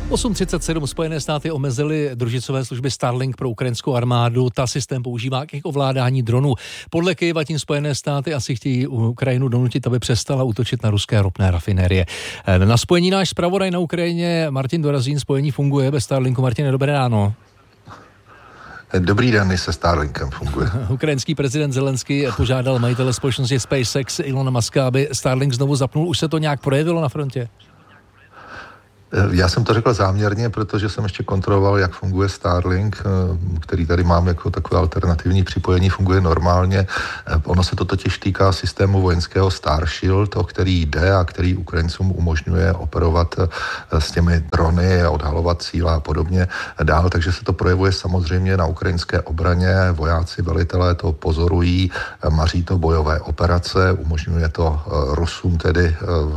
8:37 Spojené státy omezily družicové služby Starlink pro ukrajinskou armádu. Ta systém používá k ovládání dronů. Podle Kyjeva tím Spojené státy asi chtějí Ukrajinu donutit, aby přestala útočit na ruské ropné rafinérie. Na spojení náš zpravodaj na Ukrajině Martin Dorazín. Spojení funguje bez Starlinku. Martine, dobré ráno. Dobrý den, se Starlinkem funguje. Ukrajinský prezident Zelenský požádal majitele společnosti SpaceX Ilona Muska, aby Starlink znovu zapnul. Už se to nějak projevilo na frontě? Já jsem to řekl záměrně, protože jsem ještě kontroloval, jak funguje Starlink, který tady mám jako takové alternativní připojení, funguje normálně. Ono se to totiž týká systému vojenského Starshield, o který jde a který Ukrajincům umožňuje operovat s těmi drony, odhalovat cíle a podobně dál, takže se to projevuje samozřejmě na ukrajinské obraně. Vojáci, velitelé to pozorují, maří to bojové operace, umožňuje to Rusům tedy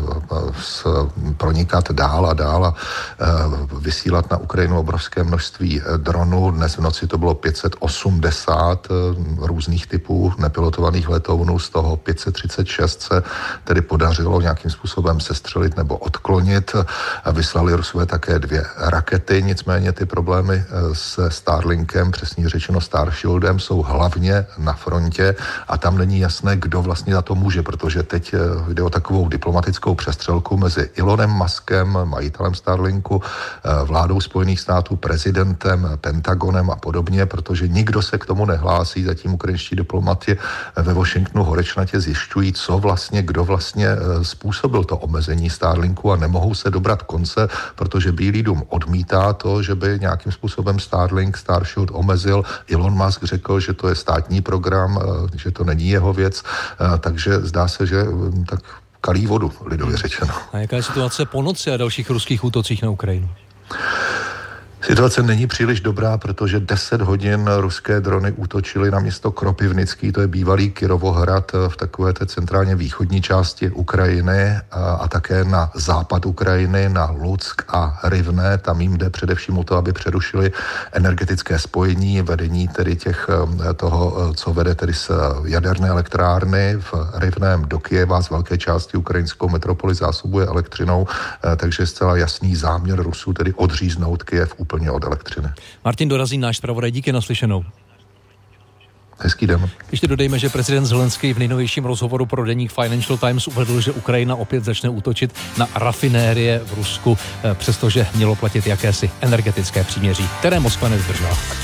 pronikat dál a dál a vysílat na Ukrajinu obrovské množství dronů. Dnes v noci to bylo 580 různých typů nepilotovaných letounů, z toho 536 se tedy podařilo nějakým způsobem sestřelit nebo odklonit. Vyslali Rusové také 2 rakety, nicméně ty problémy se Starlinkem, přesně řečeno Starshieldem, jsou hlavně na frontě a tam není jasné, kdo vlastně za to může, protože teď jde o takovou diplomatickou přestřelku mezi Elonem Muskem, majitelem Starlinku, vládou Spojených států, prezidentem, Pentagonem a podobně, protože nikdo se k tomu nehlásí. Zatím ukrajinští diplomati ve Washingtonu horečnatě zjišťují, kdo vlastně způsobil to omezení Starlinku a nemohou se dobrat konce, protože Bílý dům odmítá to, že by nějakým způsobem Starshield omezil. Elon Musk řekl, že to je státní program, že to není jeho věc, takže zdá se, že tak kalí vodu, lidově řečeno. A jaká je situace po noci a dalších ruských útocích na Ukrajinu? Situace není příliš dobrá, protože 10 hodin ruské drony útočily na město Kropivnický, to je bývalý Kyrovohrad v takové té centrálně východní části Ukrajiny a také na západ Ukrajiny, na Luck a Rivne. Tam jim jde především o to, aby přerušili energetické spojení, vedení tedy toho, co vede tedy z jaderné elektrárny v Rivném do Kyjeva, z velké části ukrajinskou metropoli zásobuje elektřinou, takže je zcela jasný záměr Rusů tedy odříznout Kyjev úplně od elektřiny. Martin Dorazín, náš zpravodaj, díky, naslyšenou. Hezký den. Ještě dodejme, že prezident Zelenský v nejnovějším rozhovoru pro deník Financial Times uvedl, že Ukrajina opět začne útočit na rafinérie v Rusku, přestože mělo platit jakési energetické příměří, které Moskva nedodržela.